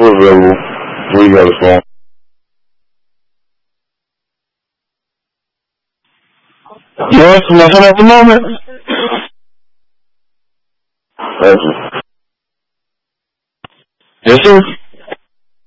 We're available. We got a phone. Yes, nothing at the moment. Thank you. Yes, sir.